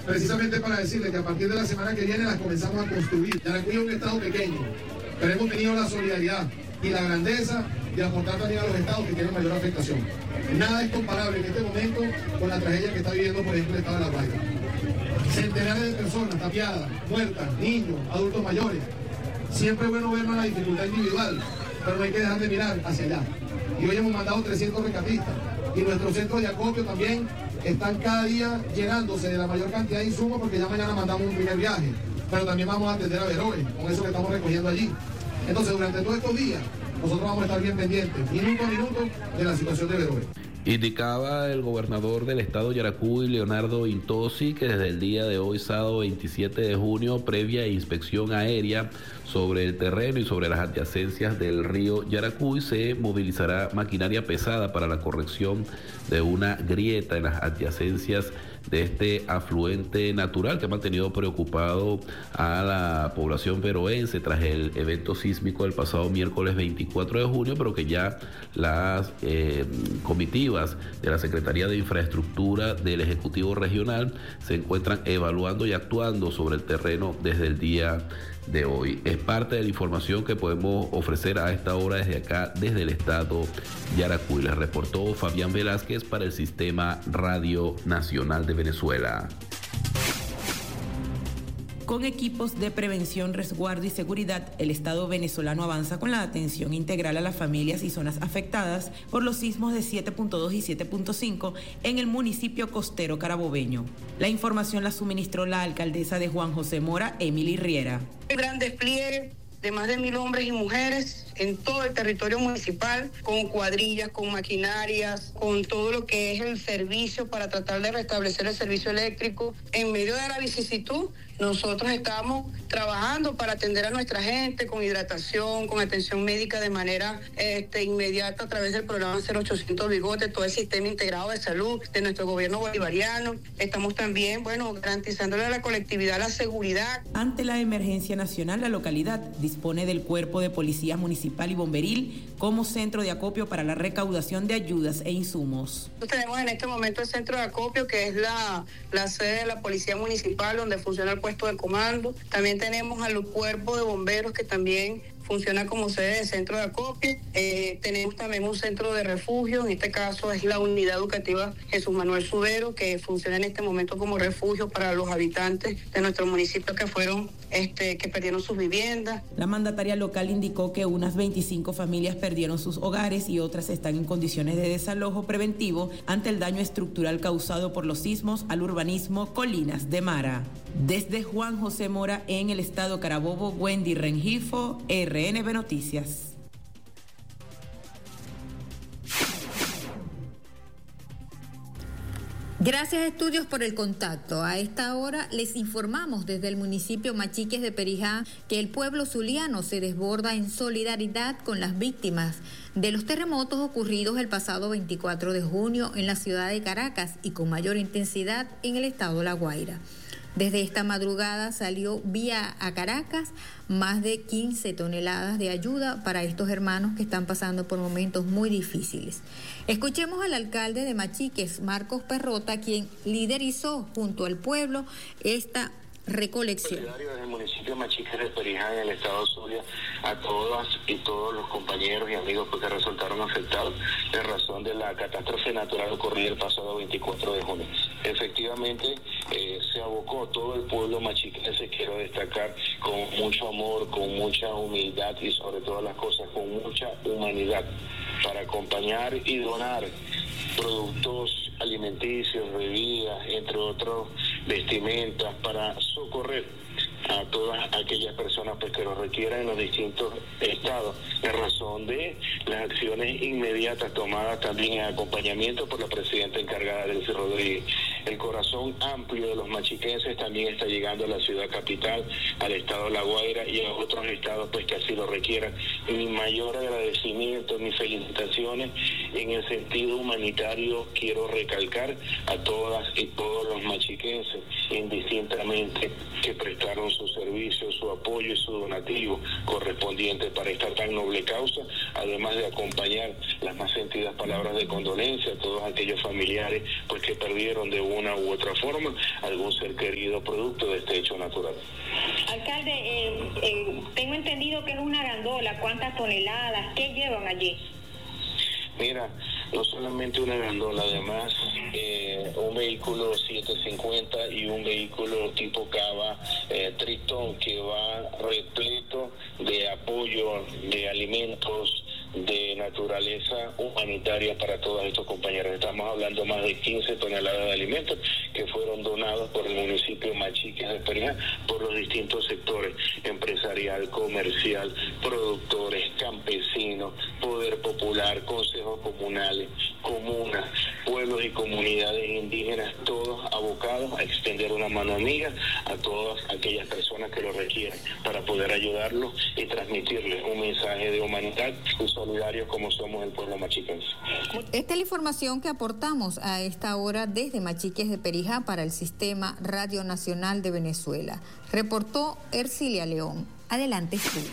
precisamente para decirles que a partir de la semana que viene las comenzamos a construir. Yaracuy es un estado pequeño, pero hemos tenido la solidaridad y la grandeza de aportar también a los estados que tienen mayor afectación. Nada es comparable en este momento con la tragedia que está viviendo, por ejemplo, el estado de La Guaira. Centenares de personas tapiadas, muertas, niños, adultos mayores. Siempre es bueno vernos la dificultad individual, pero no hay que dejar de mirar hacia allá. Y hoy hemos mandado 300 rescatistas. Y nuestros centros de acopio también están cada día llenándose de la mayor cantidad de insumos, porque ya mañana mandamos un primer viaje. Pero también vamos a atender a Veroe, con eso que estamos recogiendo allí. Entonces, durante todos estos días, nosotros vamos a estar bien pendientes, minuto a minuto, de la situación de Veroe. Indicaba el gobernador del estado Yaracuy, Leonardo Intosi, que desde el día de hoy, sábado 27 de junio, previa inspección aérea sobre el terreno y sobre las adyacencias del río Yaracuy, se movilizará maquinaria pesada para la corrección de una grieta en las adyacencias de este afluente natural que ha mantenido preocupado a la población veroense tras el evento sísmico del pasado miércoles 24 de junio, pero que ya las comitivas de la Secretaría de Infraestructura del Ejecutivo Regional se encuentran evaluando y actuando sobre el terreno desde el día de hoy. Es parte de la información que podemos ofrecer a esta hora desde acá, desde el estado Yaracuy. Les reportó Fabián Velázquez para el Sistema Radio Nacional de Venezuela. Con equipos de prevención, resguardo y seguridad, el Estado venezolano avanza con la atención integral a las familias y zonas afectadas por los sismos de 7.2 y 7.5 en el municipio costero carabobeño. La información la suministró la alcaldesa de Juan José Mora, Emily Riera. El gran despliegue de más de 1.000 hombres y mujeres en todo el territorio municipal, con cuadrillas, con maquinarias, con todo lo que es el servicio para tratar de restablecer el servicio eléctrico. En medio de la vicisitud, nosotros estamos trabajando para atender a nuestra gente con hidratación, con atención médica de manera inmediata a través del programa 0800 Bigote, todo el sistema integrado de salud de nuestro gobierno bolivariano. Estamos también, garantizándole a la colectividad la seguridad. Ante la emergencia nacional, la localidad dispone del Cuerpo de Policía Municipal y Bomberil como centro de acopio para la recaudación de ayudas e insumos. Tenemos en este momento el centro de acopio, que es la sede de la Policía Municipal, donde funciona el puesto de comando. También tenemos al cuerpo de bomberos, que también funciona como sede de centro de acopio. Tenemos también un centro de refugio, en este caso es la unidad educativa Jesús Manuel Subero, que funciona en este momento como refugio para los habitantes de nuestro municipio que fueron, que perdieron sus viviendas. La mandataria local indicó que unas 25 familias perdieron sus hogares y otras están en condiciones de desalojo preventivo ante el daño estructural causado por los sismos al urbanismo Colinas de Mara. Desde Juan José Mora en el estado Carabobo, Wendy Rengifo, RNB Noticias. Gracias Estudios por el contacto. A esta hora les informamos desde el municipio Machiques de Perijá que el pueblo zuliano se desborda en solidaridad con las víctimas de los terremotos ocurridos el pasado 24 de junio en la ciudad de Caracas y con mayor intensidad en el estado La Guaira. Desde esta madrugada salió vía a Caracas más de 15 toneladas de ayuda para estos hermanos que están pasando por momentos muy difíciles. Escuchemos al alcalde de Machiques, Marcos Perrota, quien liderizó junto al pueblo esta recolección. Solidario desde el municipio de Machiques de Perijá, en el estado Zulia, a todas y todos los compañeros y amigos que resultaron afectados en razón de la catástrofe natural ocurrida el pasado 24 de junio. Efectivamente, se abocó todo el pueblo machiquense, quiero destacar, con mucho amor, con mucha humildad y sobre todas las cosas con mucha humanidad, para acompañar y donar productos alimenticios, bebidas, entre otros, vestimentas, para socorrer a todas aquellas personas que lo requieran en los distintos estados, en razón de las acciones inmediatas tomadas también en acompañamiento por la presidenta encargada, Delcy Rodríguez. El corazón amplio de los machiquenses también está llegando a la ciudad capital, al estado La Guaira y a otros estados que así lo requieran. Mi mayor agradecimiento, mis felicitaciones en el sentido humanitario. Quiero recalcar a todas y todos los machiquenses, indistintamente, que prestaron su servicio, su apoyo y su donativo correspondiente para esta tan noble causa, además de acompañar las más sentidas palabras de condolencia a todos aquellos familiares pues que perdieron de una u otra forma algún ser querido producto de este hecho natural. Alcalde, tengo entendido que es una gandola. ¿Cuántas toneladas? ¿Qué llevan allí? Mira, no solamente una gandola, además un vehículo 750 y un vehículo tipo Cava Tritón que va repleto de apoyo, de alimentos, de naturaleza humanitaria para todos estos compañeros. Estamos hablando más de 15 toneladas de alimentos que fueron donados por el municipio de Machiques de Perijá, por los distintos sectores, empresarial, comercial, productores, campesinos, poder popular, consejos comunales, comunas, pueblos y comunidades indígenas, todos abocados a extender una mano amiga a todas aquellas personas que lo requieren para poder ayudarlos y transmitirles un mensaje de humanidad y solidarios como somos el pueblo machiquense. Esta es la información que aportamos a esta hora desde Machiques de Perijá para el Sistema Radio Nacional de Venezuela. Reportó Ercilia León. Adelante, estudio.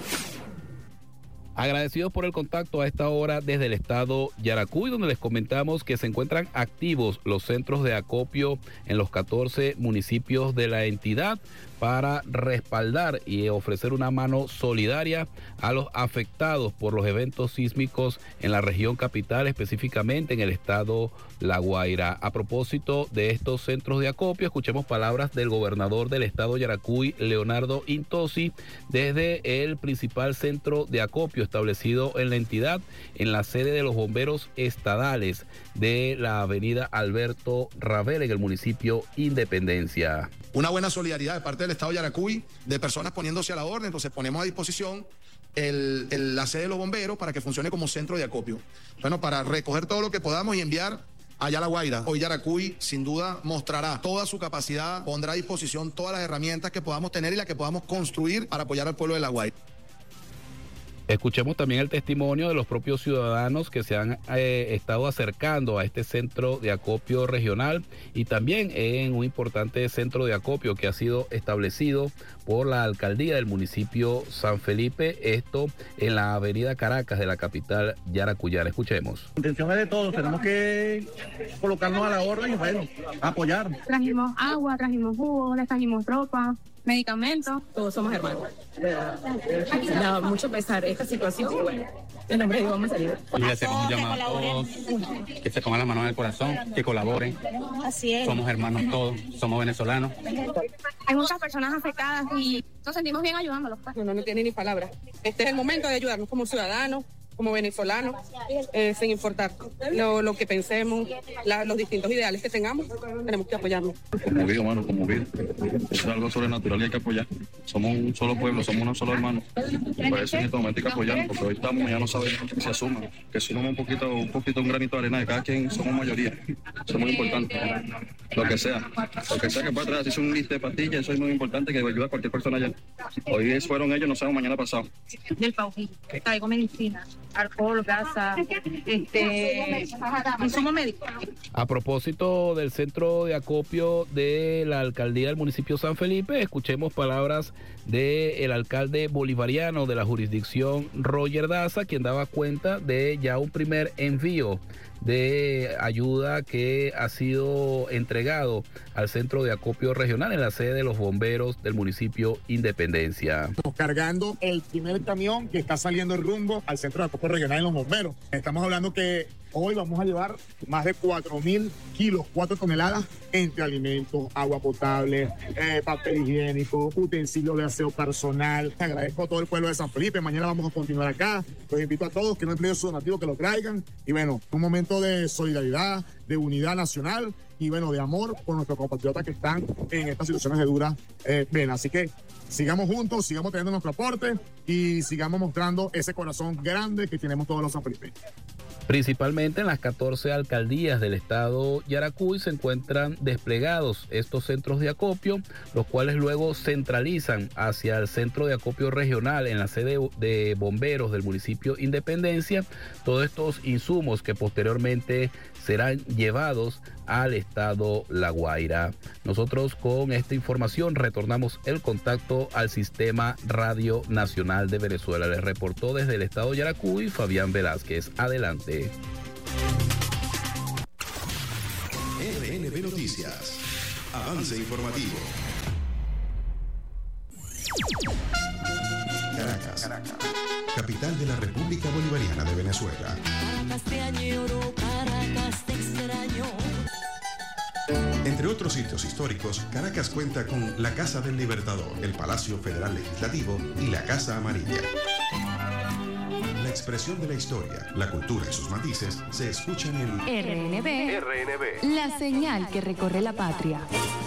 Agradecidos por el contacto a esta hora desde el estado Yaracuy, donde les comentamos que se encuentran activos los centros de acopio en los 14 municipios de la entidad para respaldar y ofrecer una mano solidaria a los afectados por los eventos sísmicos en la región capital, específicamente en el estado La Guaira. A propósito de estos centros de acopio, escuchemos palabras del gobernador del estado Yaracuy, Leonardo Intosi, desde el principal centro de acopio establecido en la entidad, en la sede de los bomberos estadales de la avenida Alberto Ravel, en el municipio Independencia. Una buena solidaridad de parte del estado de Yaracuy, de personas poniéndose a la orden. Entonces ponemos a disposición la sede de los bomberos para que funcione como centro de acopio. Bueno, para recoger todo lo que podamos y enviar allá a La Guaira. Hoy Yaracuy sin duda mostrará toda su capacidad, pondrá a disposición todas las herramientas que podamos tener y las que podamos construir para apoyar al pueblo de La Guaira. Escuchemos también el testimonio de los propios ciudadanos que se han estado acercando a este centro de acopio regional y también en un importante centro de acopio que ha sido establecido por la alcaldía del municipio San Felipe, esto en la avenida Caracas de la capital yaracuyana. Escuchemos. La intención es de todos, tenemos que colocarnos a la orden y bueno, apoyar. Trajimos agua, trajimos jugo, les trajimos ropa, medicamentos. Todos somos hermanos. Da mucho pesar esta situación. Bueno, en nombre de Dios vamos a salir. Y le hacemos un llamado a todos que se pongan las manos en el corazón, que colaboren. Así es. Somos hermanos todos, somos venezolanos. Hay muchas personas afectadas y nos sentimos bien ayudándolos. No tiene ni palabras. Este es el momento de ayudarnos como ciudadanos, como venezolanos, sin importar lo que pensemos, los distintos ideales que tengamos, tenemos que apoyarnos. Conmovido, hermano, conmovido. Es algo sobrenatural y hay que apoyar. Somos un solo pueblo, somos un solo hermano. Por eso en este momento hay que apoyarnos, porque hoy estamos, ya no sabemos que se asuman. Que sumamos un poquito, un granito de arena de cada quien, somos mayoría. Eso es muy importante. Lo que sea que pueda traer, si es un liste de pastillas, eso es muy importante, que ayuda a cualquier persona allá. Hoy fueron ellos, no sabemos mañana pasado. Del Paují, traigo medicina, alcohol, gasa, insumo médico. A propósito del centro de acopio de la alcaldía del municipio San Felipe, escuchemos palabras del alcalde bolivariano de la jurisdicción, Roger Daza, quien daba cuenta de ya un primer envío de ayuda que ha sido entregado al centro de acopio regional en la sede de los bomberos del municipio Independencia. Estamos cargando el primer camión que está saliendo el rumbo al centro de acopio regional en los bomberos. Estamos hablando que hoy vamos a llevar más de 4.000 kilos, 4 toneladas entre alimentos, agua potable, papel higiénico, utensilios de aseo personal. Agradezco a todo el pueblo de San Felipe. Mañana vamos a continuar acá. Los invito a todos que no empleen su donativo, que lo traigan. Y bueno, un momento de solidaridad, de unidad nacional y bueno, de amor por nuestros compatriotas que están en estas situaciones de dura pena. Así que sigamos juntos, sigamos teniendo nuestro aporte y sigamos mostrando ese corazón grande que tenemos todos los sanfelipeños. Principalmente en las 14 alcaldías del estado Yaracuy se encuentran desplegados estos centros de acopio, los cuales luego centralizan hacia el centro de acopio regional en la sede de bomberos del municipio Independencia, todos estos insumos que posteriormente serán llevados al estado La Guaira. Nosotros con esta información retornamos el contacto al Sistema Radio Nacional de Venezuela. Les reportó desde el estado Yaracuy Fabián Velázquez. Adelante. RNB. RNB Noticias. Avance informativo. Caracas, capital de la República Bolivariana de Venezuela. Caracas te añoro, Caracas te extraño. Entre otros sitios históricos, Caracas cuenta con la Casa del Libertador, el Palacio Federal Legislativo y la Casa Amarilla. La expresión de la historia, la cultura y sus matices se escuchan en RNB, la señal que recorre la patria.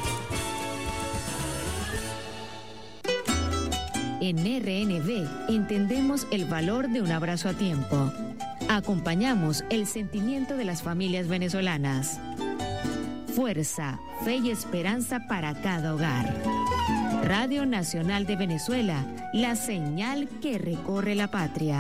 En RNB entendemos el valor de un abrazo a tiempo. Acompañamos el sentimiento de las familias venezolanas. Fuerza, fe y esperanza para cada hogar. Radio Nacional de Venezuela, la señal que recorre la patria.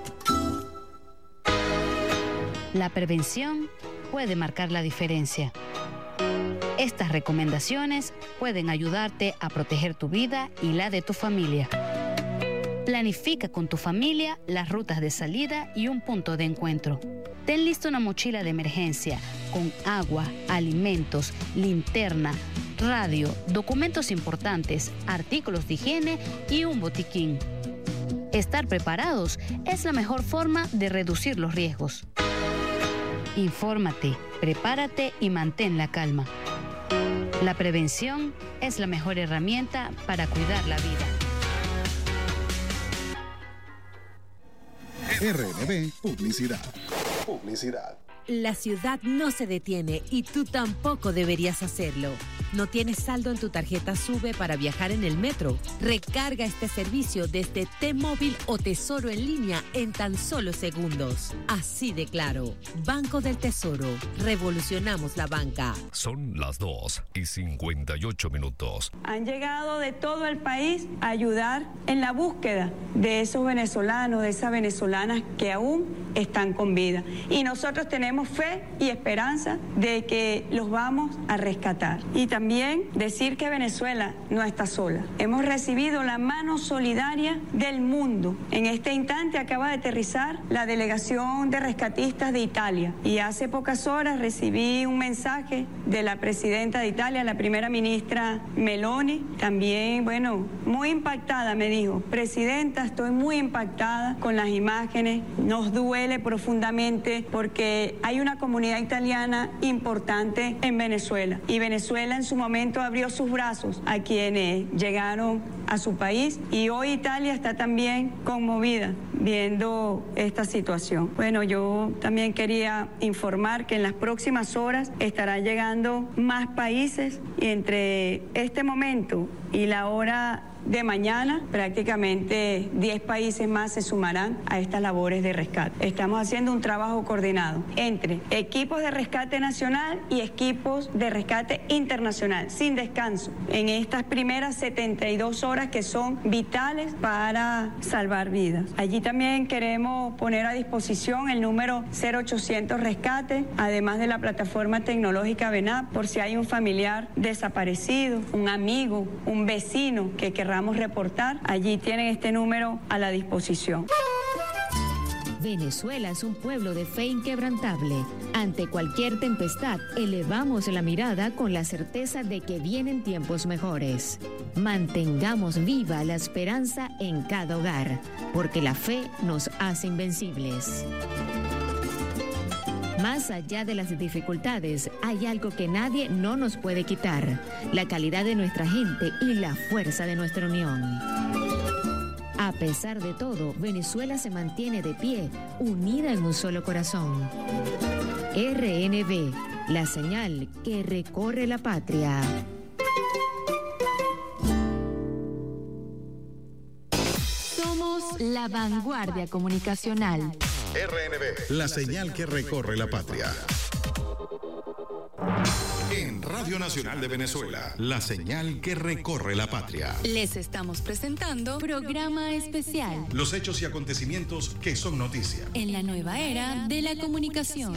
La prevención puede marcar la diferencia. Estas recomendaciones pueden ayudarte a proteger tu vida y la de tu familia. Planifica con tu familia las rutas de salida y un punto de encuentro. Ten lista una mochila de emergencia con agua, alimentos, linterna, radio, documentos importantes, artículos de higiene y un botiquín. Estar preparados es la mejor forma de reducir los riesgos. Infórmate, prepárate y mantén la calma. La prevención es la mejor herramienta para cuidar la vida. RNB Publicidad. La ciudad no se detiene y tú tampoco deberías hacerlo. ¿No tienes saldo en tu tarjeta SUBE para viajar en el metro? Recarga este servicio desde T-Móvil o Tesoro en línea en tan solo segundos. Así de claro. Banco del Tesoro. Revolucionamos la banca. Son las 2:58. Han llegado de todo el país a ayudar en la búsqueda de esos venezolanos, de esas venezolanas que aún están con vida. Y nosotros tenemos fe y esperanza de que los vamos a rescatar. Y también decir que Venezuela no está sola. Hemos recibido la mano solidaria del mundo. En este instante acaba de aterrizar la delegación de rescatistas de Italia. Y hace pocas horas recibí un mensaje de la presidenta de Italia, la primera ministra Meloni. También, muy impactada me dijo: Presidenta, estoy muy impactada con las imágenes. Nos duele profundamente porque hay una comunidad italiana importante en Venezuela. Y Venezuela en su momento abrió sus brazos a quienes llegaron a su país. Y hoy Italia está también conmovida viendo esta situación. Yo también quería informar que en las próximas horas estarán llegando más países y entre este momento y la hora de mañana, prácticamente 10 países más se sumarán a estas labores de rescate. Estamos haciendo un trabajo coordinado entre equipos de rescate nacional y equipos de rescate internacional, sin descanso, en estas primeras 72 horas que son vitales para salvar vidas. Allí también queremos poner a disposición el número 0800 Rescate, además de la plataforma tecnológica VENAP, por si hay un familiar desaparecido, un amigo, un vecino que querrá reportar. Allí tienen este número a la disposición. Venezuela es un pueblo de fe inquebrantable. Ante cualquier tempestad, elevamos la mirada con la certeza de que vienen tiempos mejores. Mantengamos viva la esperanza en cada hogar, porque la fe nos hace invencibles. Más allá de las dificultades, hay algo que nadie no nos puede quitar: la calidad de nuestra gente y la fuerza de nuestra unión. A pesar de todo, Venezuela se mantiene de pie, unida en un solo corazón. RNB, la señal que recorre la patria. Somos la vanguardia comunicacional. RNB, la señal que recorre la patria. En Radio Nacional de Venezuela, la señal que recorre la patria. Les estamos presentando programa especial. Los hechos y acontecimientos que son noticia. En la nueva era de la comunicación.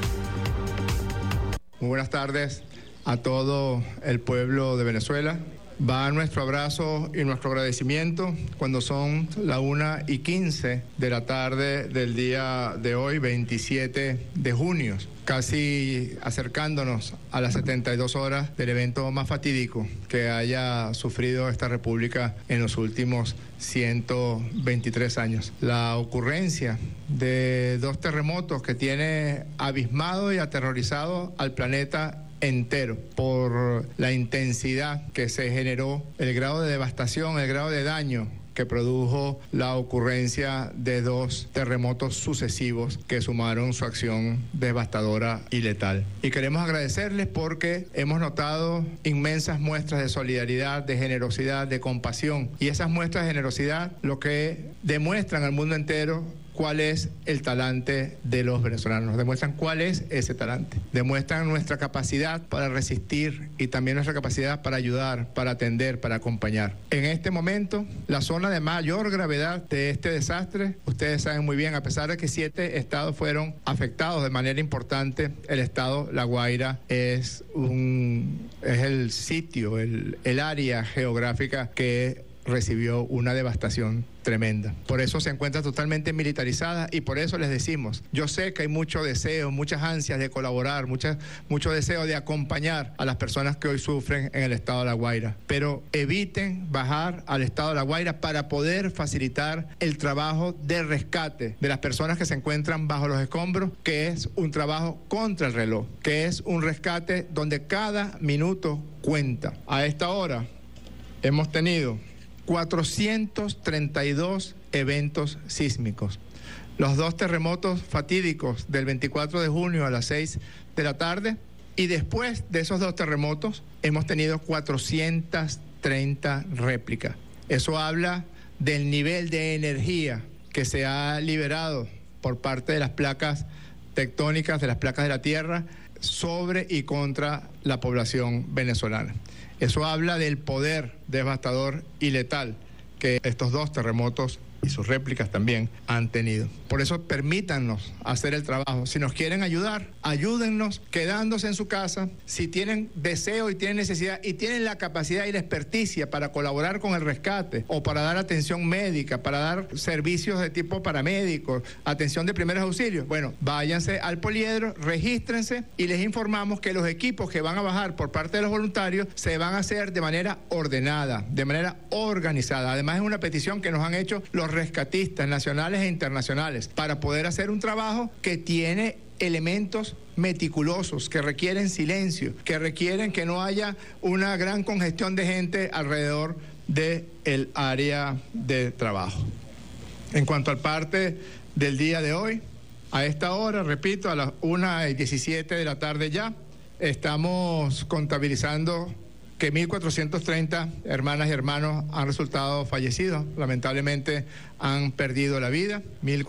Muy buenas tardes a todo el pueblo de Venezuela. Va nuestro abrazo y nuestro agradecimiento cuando son las 1:15 de la tarde del día de hoy, 27 de junio, casi acercándonos a las 72 horas del evento más fatídico que haya sufrido esta república en los últimos 123 años. La ocurrencia de 2 terremotos que tiene abismado y aterrorizado al planeta entero por la intensidad que se generó, el grado de devastación, el grado de daño que produjo la ocurrencia de 2 terremotos sucesivos que sumaron su acción devastadora y letal. Y queremos agradecerles porque hemos notado inmensas muestras de solidaridad, de generosidad, de compasión, y esas muestras de generosidad lo que demuestran al mundo entero cuál es el talante de los venezolanos, demuestran cuál es ese talante, demuestran nuestra capacidad para resistir y también nuestra capacidad para ayudar, para atender, para acompañar. En este momento, la zona de mayor gravedad de este desastre, ustedes saben muy bien, a pesar de que 7 estados fueron afectados de manera importante, el estado La Guaira es el sitio, el área geográfica que recibió una devastación tremenda. Por eso se encuentra totalmente militarizada y por eso les decimos, yo sé que hay mucho deseo, muchas ansias de colaborar, mucho deseo de acompañar a las personas que hoy sufren en el estado de La Guaira, pero eviten bajar al estado de La Guaira para poder facilitar el trabajo de rescate de las personas que se encuentran bajo los escombros, que es un trabajo contra el reloj, que es un rescate donde cada minuto cuenta. A esta hora hemos tenido 432 eventos sísmicos. Los 2 terremotos fatídicos del 24 de junio a las 6 de la tarde, y después de esos 2 terremotos hemos tenido 430 réplicas. Eso habla del nivel de energía que se ha liberado por parte de las placas tectónicas, de las placas de la Tierra, sobre y contra la población venezolana. Eso habla del poder devastador y letal que estos 2 terremotos y sus réplicas también han tenido. Por eso permítanos hacer el trabajo. Si nos quieren ayudar, ayúdennos quedándose en su casa. Si tienen deseo y tienen necesidad y tienen la capacidad y la experticia para colaborar con el rescate o para dar atención médica, para dar servicios de tipo paramédico, atención de primeros auxilios, bueno, váyanse al poliedro, regístrense y les informamos que los equipos que van a bajar por parte de los voluntarios se van a hacer de manera ordenada, de manera organizada. Además, es una petición que nos han hecho los rescatistas nacionales e internacionales para poder hacer un trabajo que tiene elementos meticulosos, que requieren silencio, que requieren que no haya una gran congestión de gente alrededor del área de trabajo. En cuanto al parte del día de hoy, a esta hora, repito, a las 1:17 de la tarde ya, estamos contabilizando que 1.430 hermanas y hermanos han resultado fallecidos. Lamentablemente han perdido la vida,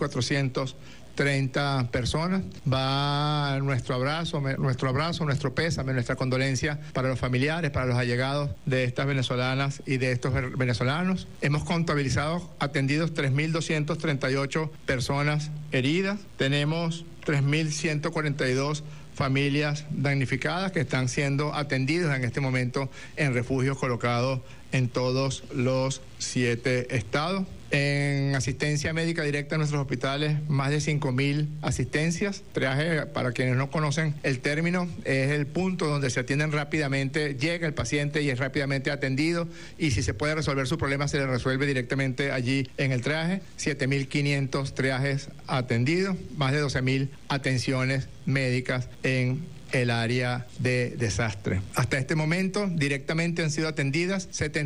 1.430 personas. Va nuestro abrazo, nuestro pésame, nuestra condolencia para los familiares, para los allegados de estas venezolanas y de estos venezolanos. Hemos contabilizado atendidos 3.238 personas heridas. Tenemos 3.142 familias damnificadas que están siendo atendidas en este momento en refugios colocados en todos los 7 estados. En asistencia médica directa en nuestros hospitales, más de 5.000 asistencias. Triaje, para quienes no conocen el término, es el punto donde se atienden rápidamente, llega el paciente y es rápidamente atendido, y si se puede resolver su problema se le resuelve directamente allí en el triaje. 7.500 triajes atendidos, más de 12.000 atenciones médicas en el área de desastre. Hasta este momento directamente han sido atendidas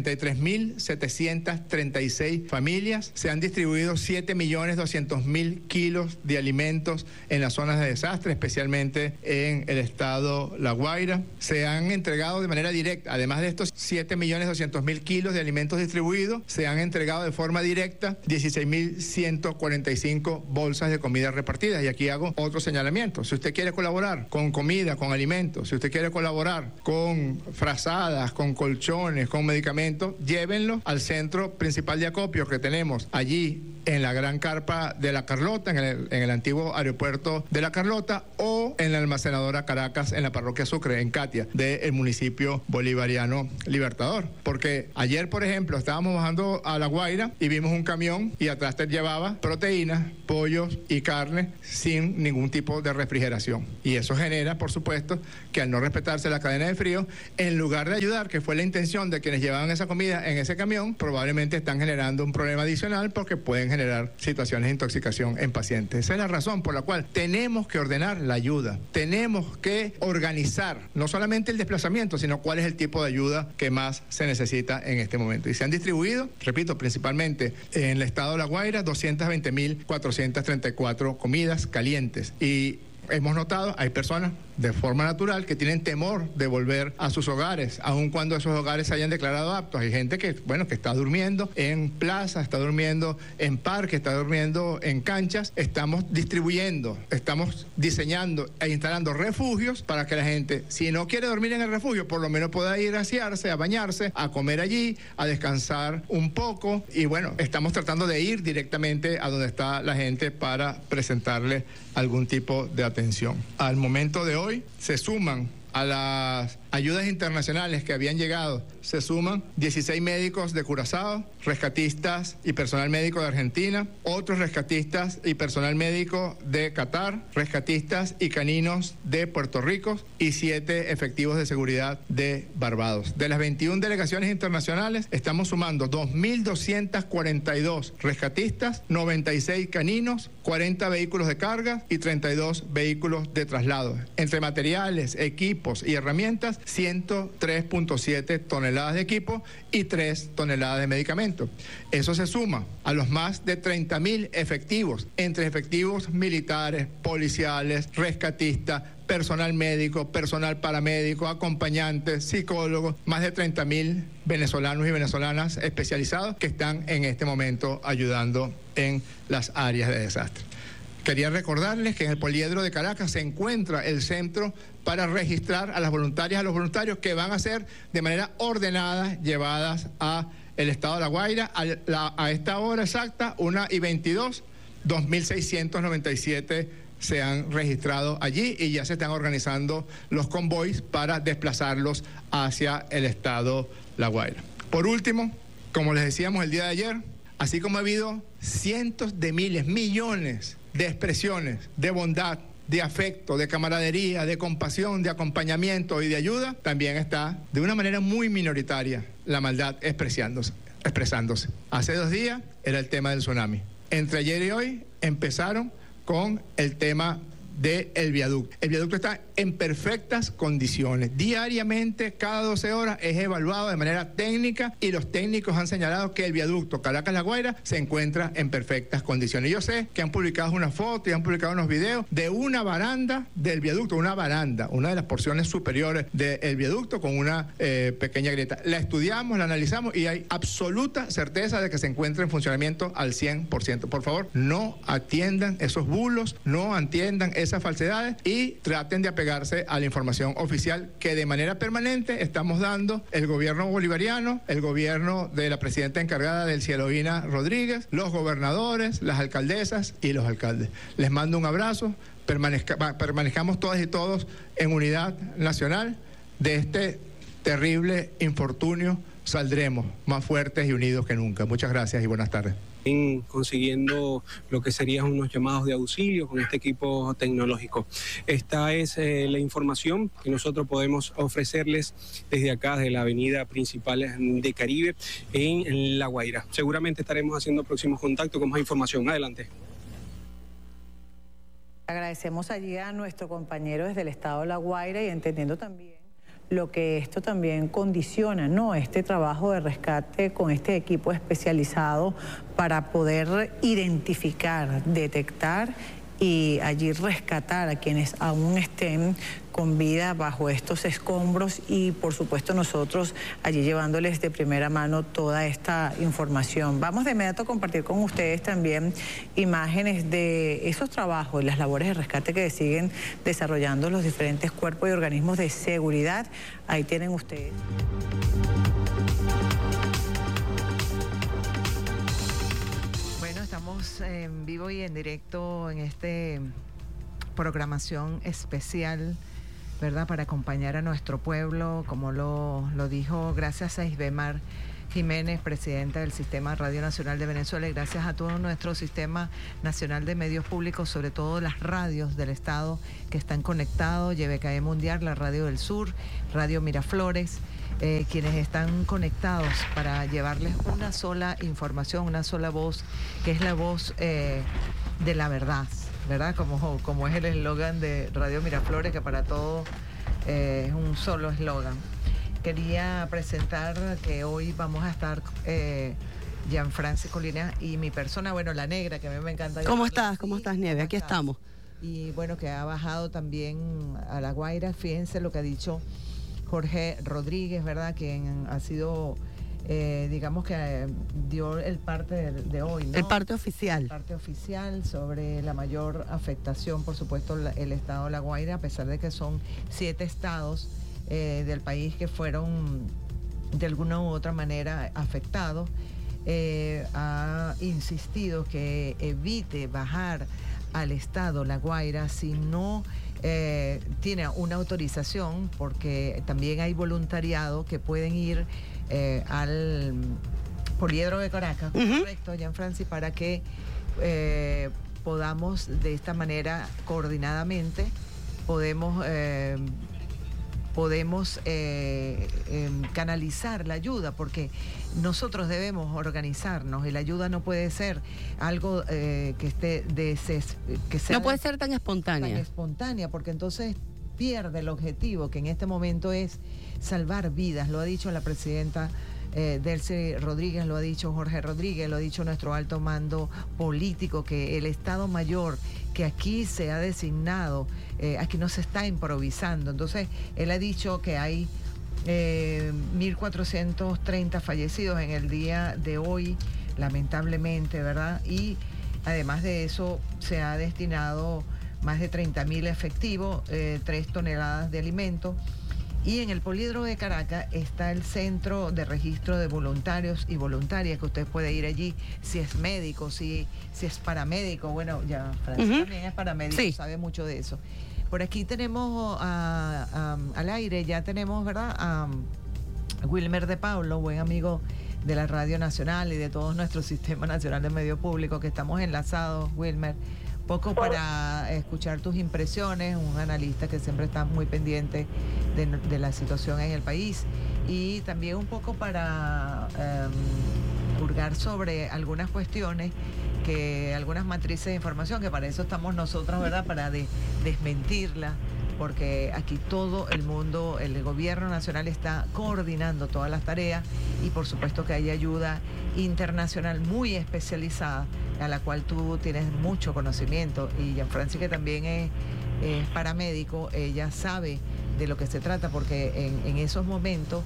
73.736 familias. Se han distribuido 7.200.000 kilos de alimentos en las zonas de desastre, especialmente en el estado La Guaira. Se han entregado de manera directa, además de estos 7.200.000 kilos de alimentos distribuidos, se han entregado de forma directa 16.145 bolsas de comida repartidas. Y aquí hago otro señalamiento. Si usted quiere colaborar con comida, con alimentos, si usted quiere colaborar con frazadas, con colchones, con medicamentos, llévenlos al centro principal de acopio que tenemos allí en la Gran Carpa de La Carlota, en el antiguo aeropuerto de La Carlota, o en la almacenadora Caracas, en la parroquia Sucre, en Catia, del municipio bolivariano Libertador. Porque ayer, por ejemplo, estábamos bajando a La Guaira y vimos un camión y atrás te llevaba proteínas, pollos y carne sin ningún tipo de refrigeración. Y eso genera, por supuesto, que al no respetarse la cadena de frío, en lugar de ayudar, que fue la intención de quienes llevaban esa comida en ese camión, probablemente están generando un problema adicional porque pueden generar situaciones de intoxicación en pacientes. Esa es la razón por la cual tenemos que ordenar la ayuda. Tenemos que organizar no solamente el desplazamiento, sino cuál es el tipo de ayuda que más se necesita en este momento. Y se han distribuido, repito, principalmente en el estado de La Guaira, 220.434 comidas calientes. Y hemos notado, hay personas de forma natural que tienen temor de volver a sus hogares, aun cuando esos hogares se hayan declarado aptos. Hay gente que, bueno, que está durmiendo en plazas, está durmiendo en parques, está durmiendo en canchas. Estamos distribuyendo, estamos diseñando e instalando refugios para que la gente, si no quiere dormir en el refugio, por lo menos pueda ir a asearse, a bañarse, a comer allí, a descansar un poco. Y bueno, estamos tratando de ir directamente a donde está la gente para presentarle algún tipo de atención. Al momento de hoy se suman a las ayudas internacionales que habían llegado, se suman 16 médicos de Curazao, rescatistas y personal médico de Argentina, otros rescatistas y personal médico de Qatar, rescatistas y caninos de Puerto Rico y 7 efectivos de seguridad de Barbados. De las 21 delegaciones internacionales estamos sumando 2.242 rescatistas, 96 caninos, 40 vehículos de carga y 32 vehículos de traslado. Entre materiales, equipos y herramientas, 103.7 toneladas de equipo y 3 toneladas de medicamentos. Eso se suma a los más de 30.000 efectivos, entre efectivos militares, policiales, rescatistas, personal médico, personal paramédico, acompañantes, psicólogos, más de 30.000 venezolanos y venezolanas especializados que están en este momento ayudando en las áreas de desastre. Quería recordarles que en el Poliedro de Caracas se encuentra el centro para registrar a las voluntarias, a los voluntarios que van a ser de manera ordenada llevadas a el estado de La Guaira a esta hora exacta, 1:22, 2.697 se han registrado allí y ya se están organizando los convoys para desplazarlos hacia el estado La Guaira. Por último, como les decíamos el día de ayer, así como ha habido cientos de miles, millones de expresiones de bondad, de afecto, de camaradería, de compasión, de acompañamiento y de ayuda, también está de una manera muy minoritaria la maldad expresándose. Hace 2 días era el tema del tsunami. Entre ayer y hoy empezaron con el tema del viaducto. El viaducto está en perfectas condiciones. Diariamente, cada 12 horas, es evaluado de manera técnica y los técnicos han señalado que el viaducto Caracas-La Guaira se encuentra en perfectas condiciones. Yo sé que han publicado una foto y han publicado unos videos de una baranda del viaducto, una de las porciones superiores del viaducto con una pequeña grieta. La estudiamos, la analizamos y hay absoluta certeza de que se encuentra en funcionamiento al 100%. Por favor, no atiendan esos bulos, no atiendan esas falsedades y traten de apegarse a la información oficial que de manera permanente estamos dando el gobierno bolivariano, el gobierno de la presidenta encargada del Cielovina Rodríguez, los gobernadores, las alcaldesas y los alcaldes. Les mando un abrazo, permanezcamos todas y todos en unidad nacional. De este terrible infortunio saldremos más fuertes y unidos que nunca. Muchas gracias y buenas tardes. Consiguiendo lo que serían unos llamados de auxilio con este equipo tecnológico. Esta es la información que nosotros podemos ofrecerles desde acá, de la avenida principal de Caribe en La Guaira. Seguramente estaremos haciendo próximos contactos con más información. Adelante. Agradecemos allí a nuestro compañero desde el estado de La Guaira y entendiendo también lo que esto también condiciona, ¿no? Este trabajo de rescate con este equipo especializado para poder identificar, detectar y allí rescatar a quienes aún estén con vida bajo estos escombros y por supuesto nosotros allí llevándoles de primera mano toda esta información. Vamos de inmediato a compartir con ustedes también imágenes de esos trabajos y las labores de rescate que siguen desarrollando los diferentes cuerpos y organismos de seguridad. Ahí tienen ustedes. Bueno, estamos estamos en vivo y en directo en este programación especial, ¿verdad? Para acompañar a nuestro pueblo, como lo dijo, gracias a Isbemar Jiménez, presidenta del Sistema Radio Nacional de Venezuela, y gracias a todo nuestro Sistema Nacional de Medios Públicos, sobre todo las radios del Estado que están conectados, YBKE Mundial, la Radio del Sur, Radio Miraflores, quienes están conectados para llevarles una sola información, una sola voz, que es la voz de la verdad, ¿verdad? Como es el eslogan de Radio Miraflores, que para todo es un solo eslogan. Quería presentar que hoy vamos a estar Gianfranci Colina y mi persona, bueno, la negra, que a mí me encanta. ¿Cómo estás? ¿Cómo estás, Nieve? Aquí estamos. Y bueno, que ha bajado también a La Guaira. Fíjense lo que ha dicho Jorge Rodríguez, ¿verdad? Quien ha sido, digamos que dio el parte de hoy, ¿no? El parte oficial. El parte oficial sobre la mayor afectación, por supuesto, el estado de La Guaira, a pesar de que son 7 estados del país que fueron de alguna u otra manera afectados. Ha insistido que evite bajar al estado La Guaira si no tiene una autorización, porque también hay voluntariado que pueden ir al Poliedro de Caracas, correcto, Gianfranci, para que podamos de esta manera coordinadamente podemos canalizar la ayuda, porque nosotros debemos organizarnos y la ayuda no puede ser algo que esté que sea no puede ser tan espontánea. Tan espontánea, porque entonces pierde el objetivo, que en este momento es salvar vidas. Lo ha dicho la presidenta Delcy Rodríguez, lo ha dicho Jorge Rodríguez, lo ha dicho nuestro alto mando político, que el Estado Mayor que aquí se ha designado, aquí no se está improvisando. Entonces, él ha dicho que hay 1.430 fallecidos en el día de hoy, lamentablemente, ¿verdad? Y además de eso, se ha destinado más de 30.000 efectivos, 3 toneladas de alimentos. Y en el Poliedro de Caracas está el Centro de Registro de Voluntarios y Voluntarias, que usted puede ir allí si es médico, si es paramédico. Bueno, ya Francis también es paramédico, sí, sabe mucho de eso. Por aquí tenemos al aire, ya tenemos, ¿verdad?, a Wilmer de Pablo, buen amigo de la Radio Nacional y de todo nuestro Sistema Nacional de Medio Público, que estamos enlazados, Wilmer. Poco para escuchar tus impresiones, un analista que siempre está muy pendiente de la situación en el país, y también un poco para hurgar sobre algunas cuestiones, algunas matrices de información, que para eso estamos nosotros, ¿verdad?, para desmentirla, porque aquí todo el mundo, el gobierno nacional está coordinando todas las tareas, y por supuesto que hay ayuda internacional muy especializada, a la cual tú tienes mucho conocimiento, y Gianfranci, que también es paramédico, ella sabe de lo que se trata, porque en esos momentos,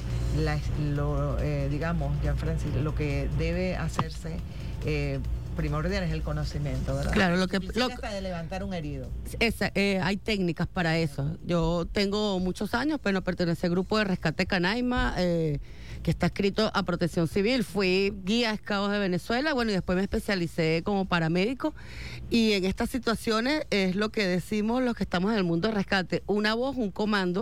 digamos, Gianfranci, lo que debe hacerse primordial es el conocimiento, ¿verdad? Claro, hasta de levantar un herido. Hay técnicas para eso. Yo tengo muchos años, pero pertenece al grupo de rescate Canaima, que está adscrito a Protección Civil. Fui guía Scouts de Venezuela, bueno, y después me especialicé como paramédico. Y en estas situaciones es lo que decimos los que estamos en el mundo de rescate: una voz, un comando.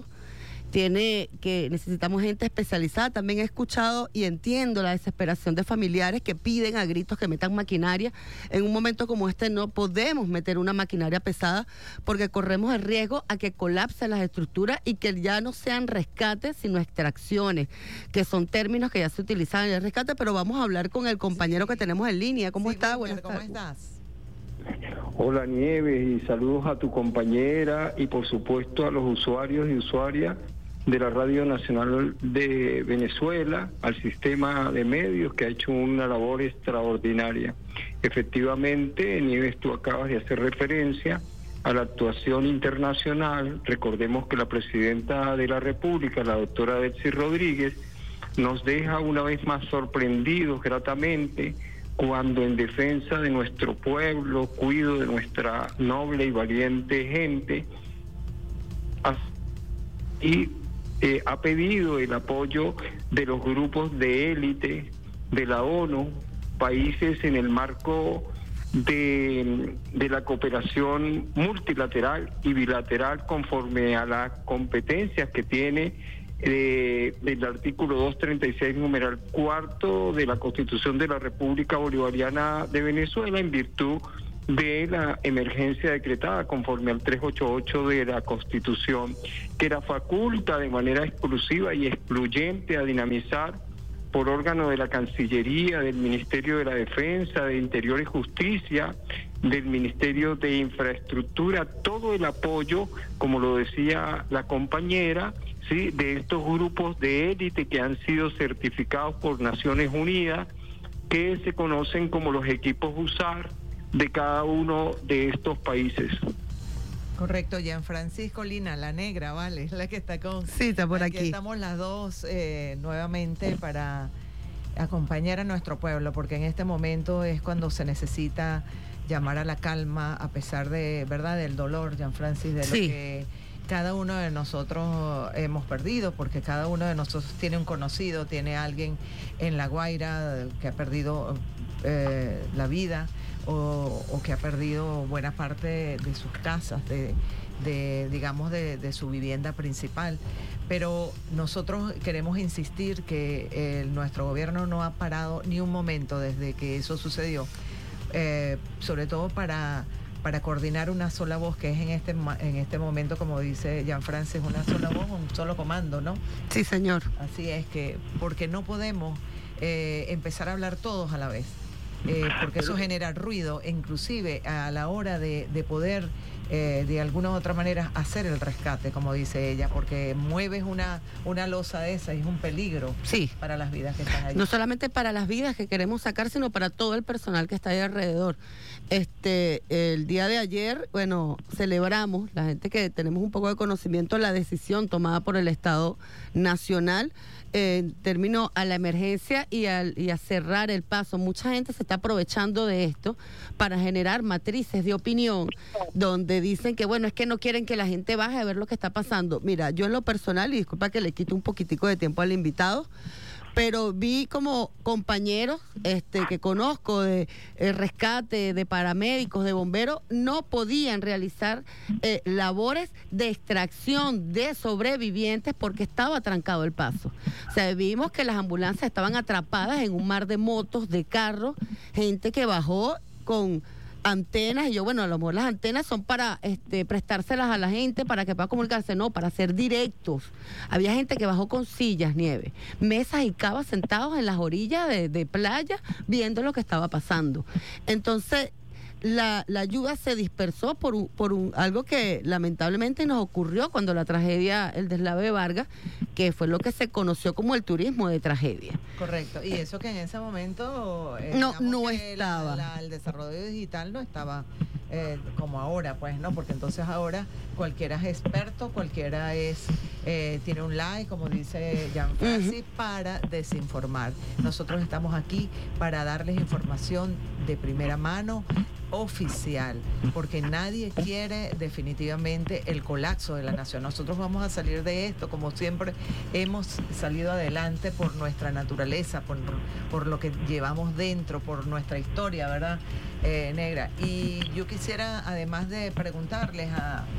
Necesitamos gente especializada. También he escuchado y entiendo la desesperación de familiares que piden a gritos que metan maquinaria. En un momento como este no podemos meter una maquinaria pesada, porque corremos el riesgo a que colapsen las estructuras y que ya no sean rescates, sino extracciones, que son términos que ya se utilizan en el rescate. Pero vamos a hablar con el compañero que tenemos en línea. ¿Cómo está? Buenas tardes. ¿Cómo estás? Hola, Nieves, y saludos a tu compañera y por supuesto a los usuarios y usuarias de la Radio Nacional de Venezuela, al sistema de medios, que ha hecho una labor extraordinaria. Efectivamente, Nieves, tú acabas de hacer referencia a la actuación internacional. Recordemos que la presidenta de la República, la doctora Delcy Rodríguez, nos deja una vez más sorprendidos gratamente, cuando en defensa de nuestro pueblo, cuido de nuestra noble y valiente gente, ha pedido el apoyo de los grupos de élite de la ONU, países en el marco de la cooperación multilateral y bilateral conforme a las competencias que tiene del artículo 236, numeral 4 de la Constitución de la República Bolivariana de Venezuela, en virtud de la emergencia decretada conforme al 388 de la Constitución, que la faculta de manera exclusiva y excluyente a dinamizar por órgano de la Cancillería, del Ministerio de la Defensa, de Interior y Justicia, del Ministerio de Infraestructura, todo el apoyo, como lo decía la compañera, ¿sí?, de estos grupos de élite que han sido certificados por Naciones Unidas, que se conocen como los equipos USAR de cada uno de estos países. Correcto, Gianfrancisco Lina, la negra, ¿vale? Es la que está con... Sí, está por aquí. Estamos las dos nuevamente para acompañar a nuestro pueblo, porque en este momento es cuando se necesita llamar a la calma, a pesar de, ¿verdad?, del dolor, Gianfrancis, de lo que cada uno de nosotros hemos perdido, porque cada uno de nosotros tiene un conocido, tiene alguien en La Guaira que ha perdido la vida, o que ha perdido buena parte de sus casas, digamos, de su vivienda principal. Pero nosotros queremos insistir que nuestro gobierno no ha parado ni un momento desde que eso sucedió, sobre todo para coordinar una sola voz, que es en este momento, como dice Gianfrancis, una sola voz, un solo comando, ¿no? Sí, señor. Así es, porque no podemos empezar a hablar todos a la vez. Porque eso genera ruido, inclusive a la hora de poder de alguna u otra manera hacer el rescate, como dice ella, porque mueves una losa de esa y es un peligro para las vidas que están ahí. No solamente para las vidas que queremos sacar, sino para todo el personal que está ahí alrededor. El día de ayer, bueno, celebramos, la gente que tenemos un poco de conocimiento, la decisión tomada por el Estado Nacional en términos a la emergencia y a cerrar el paso. Mucha gente se está aprovechando de esto para generar matrices de opinión donde dicen que, bueno, es que no quieren que la gente baje a ver lo que está pasando. Mira, yo en lo personal, y disculpa que le quito un poquitico de tiempo al invitado, pero vi como compañeros que conozco de rescate, de paramédicos, de bomberos, no podían realizar labores de extracción de sobrevivientes porque estaba trancado el paso. O sea, vimos que las ambulancias estaban atrapadas en un mar de motos, de carros, gente que bajó con antenas, y yo, bueno, a lo mejor las antenas son para prestárselas a la gente para que pueda comunicarse, no, para ser directos. Había gente que bajó con sillas, Nieve, mesas y cabas sentados en las orillas de playa viendo lo que estaba pasando. Entonces, la ayuda se dispersó por algo que lamentablemente nos ocurrió cuando la tragedia, el deslave de Vargas, que fue lo que se conoció como el turismo de tragedia. Correcto, y eso que en ese momento no estaba. El desarrollo digital no estaba como ahora, pues, ¿no? Porque entonces ahora cualquiera es experto, cualquiera tiene un like, como dice Gianfrancis, para desinformar. Nosotros estamos aquí para darles información de primera mano, oficial, porque nadie quiere definitivamente el colapso de la nación. Nosotros vamos a salir de esto, como siempre hemos salido adelante por nuestra naturaleza, por lo que llevamos dentro, por nuestra historia, ¿verdad, negra? Y yo quisiera, además de preguntarles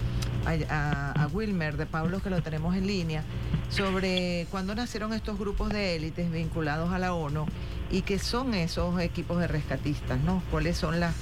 a Wilmer de Pablo, que lo tenemos en línea, sobre cuándo nacieron estos grupos de élites vinculados a la ONU y qué son esos equipos de rescatistas, ¿no? ¿Cuáles son las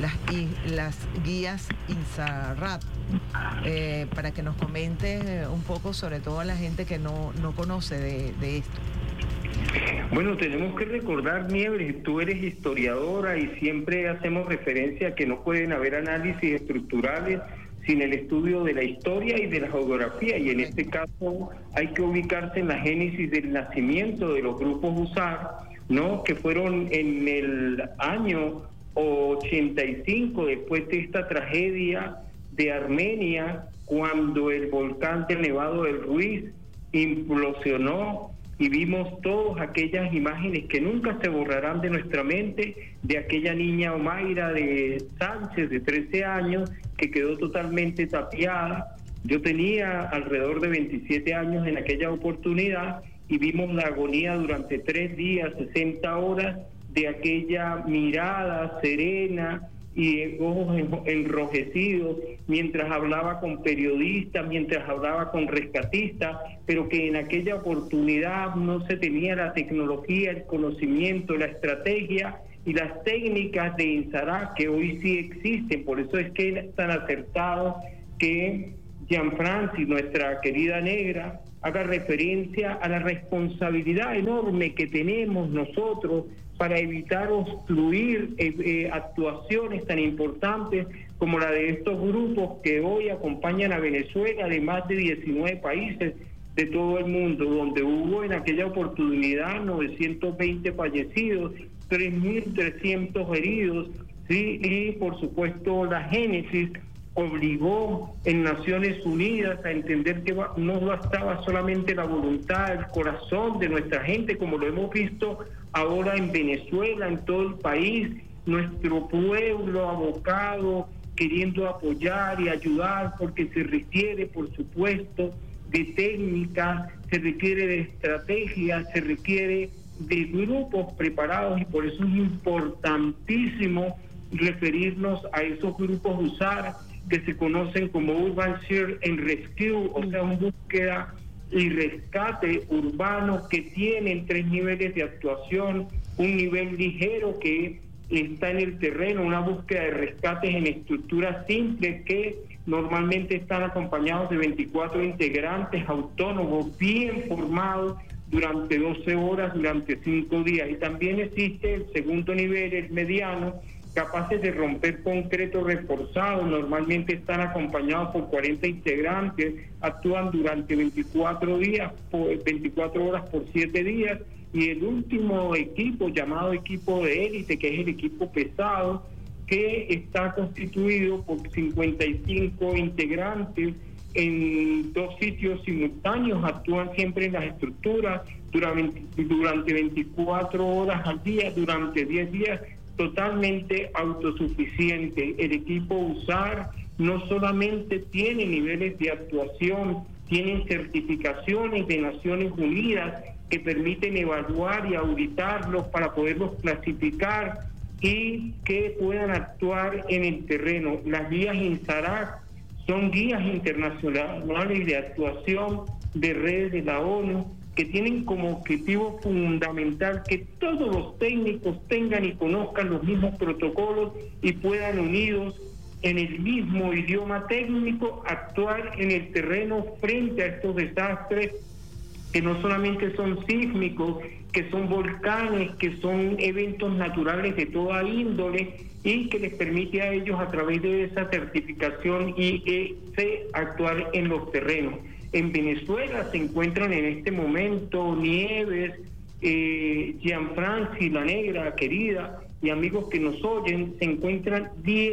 guías INSARAT? Para que nos comente un poco, sobre todo a la gente que no conoce de esto. Bueno, tenemos que recordar, Nieves, tú eres historiadora y siempre hacemos referencia a que no pueden haber análisis estructurales sin el estudio de la historia y de la geografía, y en este caso hay que ubicarse en la génesis del nacimiento de los grupos USAR, ¿no?, que fueron en el año 85, después de esta tragedia de Armenia, cuando el volcán del Nevado del Ruiz implosionó y vimos todas aquellas imágenes que nunca se borrarán de nuestra mente, de aquella niña Omaira de Sánchez de 13 años que quedó totalmente tapiada. Yo tenía alrededor de 27 años en aquella oportunidad y vimos la agonía durante 3 días, 60 horas, de aquella mirada serena y ojos enrojecidos mientras hablaba con periodistas, mientras hablaba con rescatistas, pero que en aquella oportunidad no se tenía la tecnología, el conocimiento, la estrategia y las técnicas de INSARAC que hoy sí existen. Por eso es que es tan acertado que Jean-Francis, nuestra querida negra, haga referencia a la responsabilidad enorme que tenemos nosotros para evitar obstruir actuaciones tan importantes como la de estos grupos que hoy acompañan a Venezuela de más de 19 países de todo el mundo, donde hubo en aquella oportunidad 920 fallecidos, 3.300 heridos, ¿sí? Y por supuesto la génesis obligó en Naciones Unidas a entender que no bastaba solamente la voluntad, el corazón de nuestra gente, como lo hemos visto ahora en Venezuela, en todo el país, nuestro pueblo abocado, queriendo apoyar y ayudar, porque se requiere, por supuesto, de técnicas, se requiere de estrategias, se requiere de grupos preparados, y por eso es importantísimo referirnos a esos grupos USAR que se conocen como Urban Search and Rescue, o sea, una búsqueda y rescate urbano que tienen 3 niveles de actuación: un nivel ligero que está en el terreno, una búsqueda de rescates en estructuras simples que normalmente están acompañados de 24 integrantes autónomos bien formados durante 12 horas, durante 5 días. Y también existe el segundo nivel, el mediano, capaces de romper concreto reforzado, normalmente están acompañados por 40 integrantes, actúan durante 24 horas por 7 días, y el último equipo, llamado equipo de élite, que es el equipo pesado, que está constituido por 55 integrantes en 2 sitios simultáneos, actúan siempre en las estructuras durante 24 horas al día, durante 10 días, totalmente autosuficiente. El equipo USAR no solamente tiene niveles de actuación, tienen certificaciones de Naciones Unidas que permiten evaluar y auditarlos para poderlos clasificar y que puedan actuar en el terreno. Las guías INSARAC son guías internacionales de actuación de redes de la ONU, que tienen como objetivo fundamental que todos los técnicos tengan y conozcan los mismos protocolos y puedan, unidos en el mismo idioma técnico, actuar en el terreno frente a estos desastres que no solamente son sísmicos, que son volcanes, que son eventos naturales de toda índole, y que les permite a ellos, a través de esa certificación, actuar en los terrenos. En Venezuela se encuentran en este momento Nieves, Jean-Francis, la negra querida, y amigos que nos oyen, se encuentran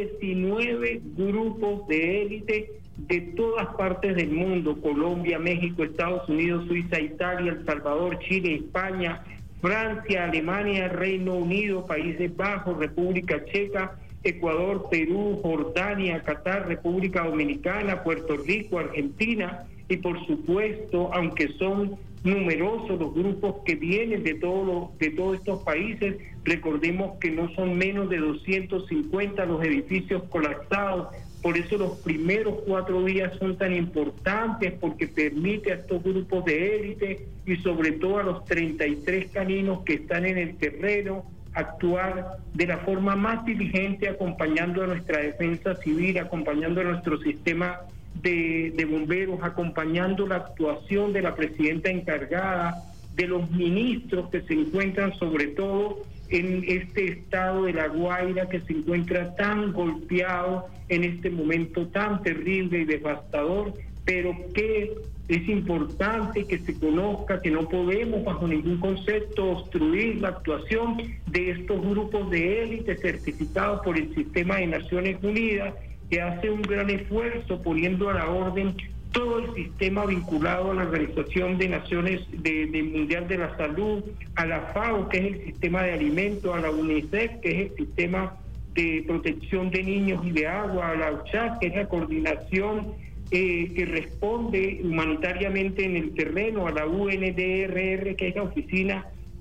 19 grupos de élite de todas partes del mundo: Colombia, México, Estados Unidos, Suiza, Italia, El Salvador, Chile, España, Francia, Alemania, Reino Unido, Países Bajos, República Checa, Ecuador, Perú, Jordania, Qatar, República Dominicana, Puerto Rico, Argentina, y por supuesto, aunque son numerosos los grupos que vienen de todos estos países, recordemos que no son menos de 250 los edificios colapsados. Por eso los primeros 4 días son tan importantes, porque permite a estos grupos de élite y sobre todo a los 33 caninos que están en el terreno actuar de la forma más diligente, acompañando a nuestra defensa civil, acompañando a nuestro sistema de bomberos, acompañando la actuación de la presidenta encargada, de los ministros que se encuentran sobre todo en este estado de La Guaira, que se encuentra tan golpeado en este momento tan terrible y devastador, pero que es importante que se conozca que no podemos bajo ningún concepto obstruir la actuación de estos grupos de élite certificados por el sistema de Naciones Unidas, que hace un gran esfuerzo poniendo a la orden todo el sistema vinculado a la Organización de Naciones Mundial de la Salud, a la FAO, que es el sistema de alimentos, a la UNICEF, que es el sistema de protección de niños y de agua, a la OCHA, que es la coordinación que responde humanitariamente en el terreno, a la UNDRR, que es la Oficina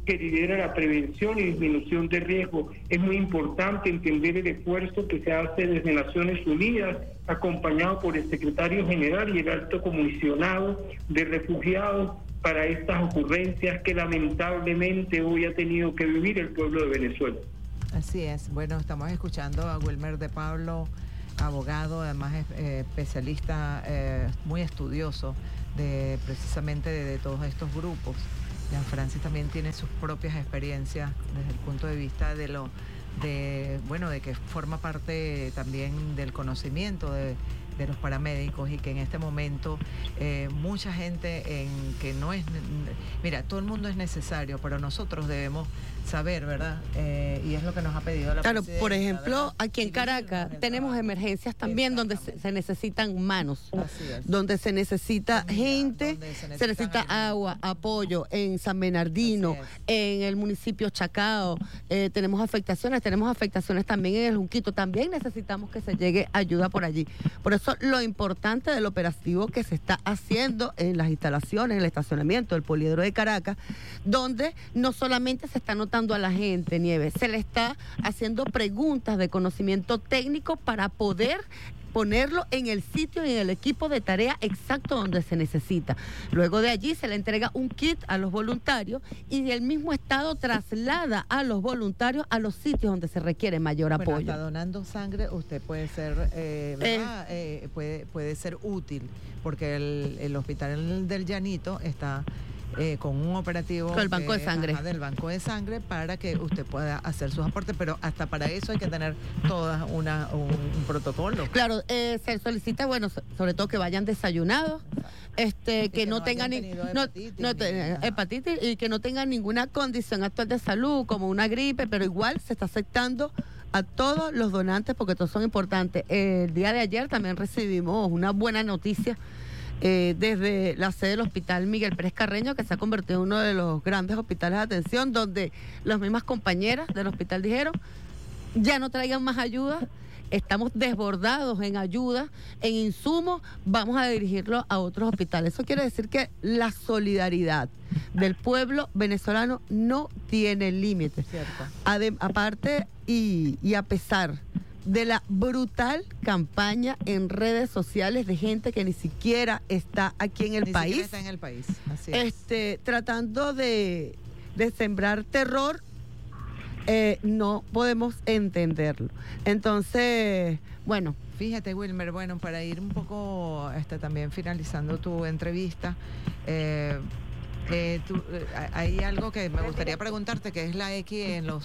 que lidera la prevención y disminución de riesgo. Es muy importante entender el esfuerzo que se hace desde Naciones Unidas, acompañado por el secretario general y el alto comisionado de refugiados, para estas ocurrencias que lamentablemente hoy ha tenido que vivir el pueblo de Venezuela. Así es. Bueno, estamos escuchando a Wilmer de Pablo, abogado, además especialista, muy estudioso precisamente de todos estos grupos. Gianfrancis también tiene sus propias experiencias desde el punto de vista de que forma parte también del conocimiento de los paramédicos, y que en este momento mucha gente que no es... Mira, todo el mundo es necesario, pero nosotros debemos saber, ¿verdad? Y es lo que nos ha pedido la Claro, presidencia, por ejemplo, ¿verdad? aquí en Caracas tenemos emergencias también donde se necesitan manos, donde se necesita gente, se necesita agua, apoyo. En San Bernardino, en el municipio Chacao, tenemos afectaciones también en el Junquito, también necesitamos que se llegue ayuda por allí. Por eso lo importante del operativo que se está haciendo en las instalaciones, en el estacionamiento del Poliedro de Caracas, donde no solamente se está notando a la gente, Nieves, se le está haciendo preguntas de conocimiento técnico para poder ponerlo en el sitio y en el equipo de tarea exacto donde se necesita. Luego de allí se le entrega un kit a los voluntarios y el mismo Estado traslada a los voluntarios a los sitios donde se requiere mayor apoyo. Hasta donando sangre usted puede ser, ¿verdad? Puede ser útil, porque el Hospital del Llanito está con un operativo con el banco de sangre. Del banco de sangre, para que usted pueda hacer sus aportes, pero hasta para eso hay que tener toda un protocolo. Claro, se solicita, bueno, sobre todo que vayan desayunados, que no tengan hepatitis y que no tengan ninguna condición actual de salud, como una gripe, pero igual se está aceptando a todos los donantes porque todos son importantes. El día de ayer también recibimos una buena noticia desde la sede del Hospital Miguel Pérez Carreño, que se ha convertido en uno de los grandes hospitales de atención, donde las mismas compañeras del hospital dijeron, ya no traigan más ayuda, estamos desbordados en ayuda, en insumos, vamos a dirigirlo a otros hospitales. Eso quiere decir que la solidaridad del pueblo venezolano no tiene límites. Aparte y a pesar de la brutal campaña en redes sociales de gente que ni siquiera está aquí en el país. Ni siquiera está en el país. Así es. Tratando de sembrar terror, no podemos entenderlo. Entonces, bueno. Fíjate, Wilmer, bueno, para ir un poco también finalizando tu entrevista, hay algo que me gustaría preguntarte, que es la X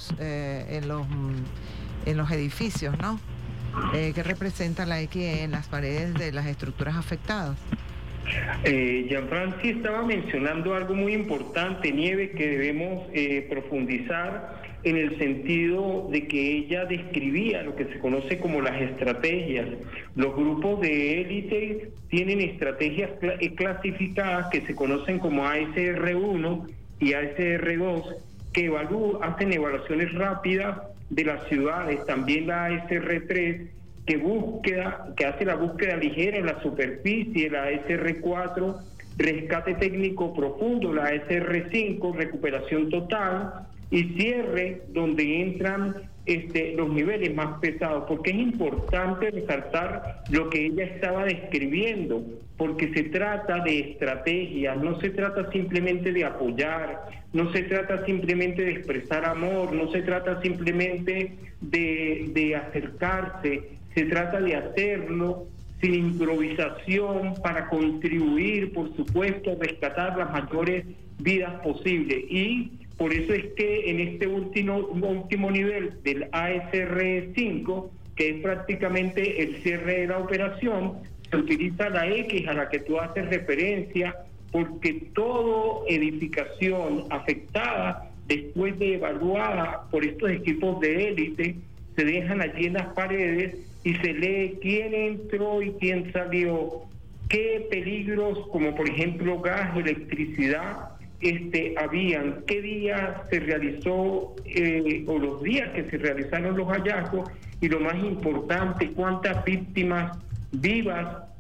en los edificios, ¿no? ¿Qué representa la X en las paredes de las estructuras afectadas? Gianfrancis estaba mencionando algo muy importante, Nieves, que debemos profundizar, en el sentido de que ella describía lo que se conoce como las estrategias. Los grupos de élite tienen estrategias clasificadas que se conocen como ASR1 y ASR2, que hacen evaluaciones rápidas de las ciudades. También la ASR3, que hace la búsqueda ligera en la superficie, la ASR4, rescate técnico profundo, la ASR5, recuperación total, y cierre, donde entran los niveles más pesados, porque es importante resaltar lo que ella estaba describiendo, porque se trata de estrategias, no se trata simplemente de apoyar, no se trata simplemente de expresar amor, no se trata simplemente de acercarse, se trata de hacerlo sin improvisación para contribuir, por supuesto, a rescatar las mayores vidas posibles. Y por eso es que en este último nivel del ASR5, que es prácticamente el cierre de la operación, se utiliza la X a la que tú haces referencia, porque toda edificación afectada, después de evaluada por estos equipos de élite, se dejan allí en las paredes y se lee quién entró y quién salió, qué peligros, como por ejemplo gas, electricidad, habían, qué día se realizó o los días que se realizaron los hallazgos, y lo más importante, cuántas víctimas vivas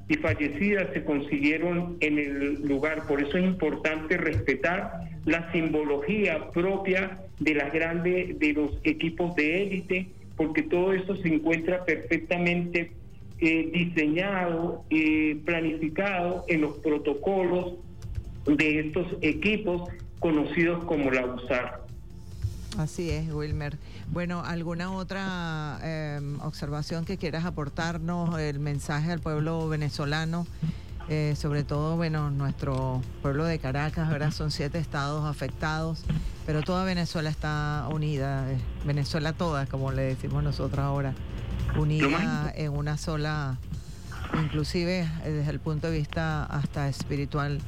y fallecidas se consiguieron en el lugar. Por eso es importante respetar la simbología propia de de los equipos de élite, porque todo eso se encuentra perfectamente diseñado, planificado en los protocolos de estos equipos conocidos como la USAR. Así es, Wilmer. Bueno, ¿alguna otra observación que quieras aportarnos, el mensaje al pueblo venezolano? Sobre todo, bueno, nuestro pueblo de Caracas, ¿verdad? Son 7 estados afectados, pero toda Venezuela está unida, Venezuela toda, como le decimos nosotros ahora, unida en una sola, inclusive desde el punto de vista hasta espiritual,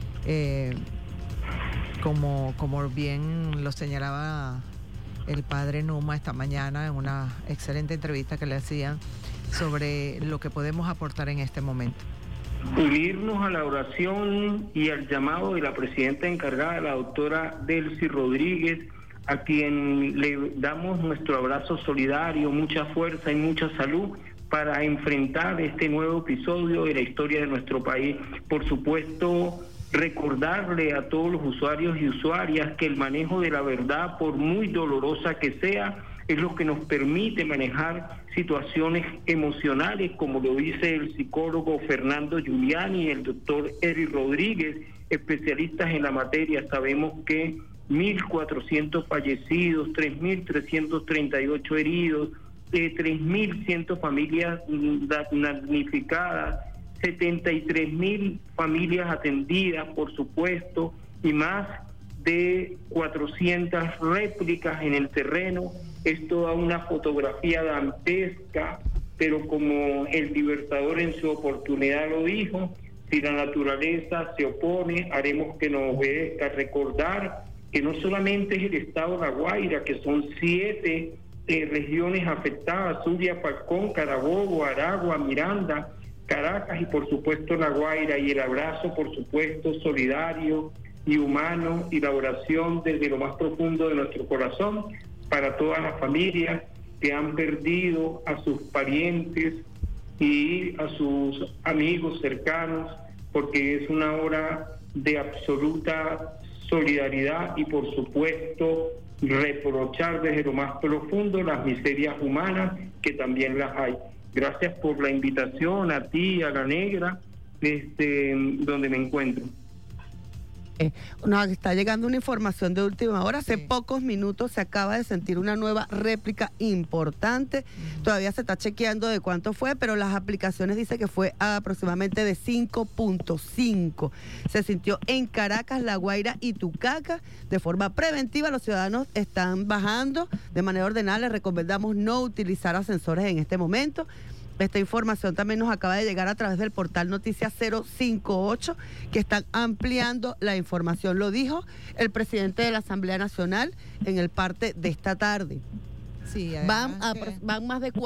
como bien lo señalaba el padre Numa esta mañana en una excelente entrevista que le hacían sobre lo que podemos aportar en este momento. Unirnos a la oración y al llamado de la presidenta encargada, la doctora Delcy Rodríguez, a quien le damos nuestro abrazo solidario, mucha fuerza y mucha salud para enfrentar este nuevo episodio de la historia de nuestro país. Por supuesto, recordarle a todos los usuarios y usuarias que el manejo de la verdad, por muy dolorosa que sea, es lo que nos permite manejar situaciones emocionales, como lo dice el psicólogo Fernando Giuliani y el doctor Eric Rodríguez, especialistas en la materia. Sabemos que 1.400 fallecidos, 3.338 heridos, 3.100 familias damnificadas, 73.000 familias atendidas, por supuesto, y más de 400 réplicas en el terreno. Es toda una fotografía dantesca, pero como el Libertador en su oportunidad lo dijo, si la naturaleza se opone, haremos que nos obedezca. Recordar que no solamente es el estado de La Guaira, que son 7 regiones afectadas: Zulia, Falcón, Carabobo, Aragua, Miranda, Caracas y por supuesto La Guaira. Y el abrazo, por supuesto, solidario y humano, y la oración desde lo más profundo de nuestro corazón para todas las familias que han perdido a sus parientes y a sus amigos cercanos, porque es una hora de absoluta solidaridad y por supuesto reprochar desde lo más profundo las miserias humanas, que también las hay. Gracias por la invitación a ti, a la Negra, donde me encuentro. Nos está llegando una información de última hora. Hace pocos minutos se acaba de sentir una nueva réplica importante. Todavía se está chequeando de cuánto fue, pero las aplicaciones dicen que fue aproximadamente de 5.5. Se sintió en Caracas, La Guaira y Tucacas. De forma preventiva, los ciudadanos están bajando de manera ordenada. Les recomendamos no utilizar ascensores en este momento. Esta información también nos acaba de llegar a través del portal Noticias 058, que están ampliando la información. Lo dijo el presidente de la Asamblea Nacional en el parte de esta tarde. Sí, van más de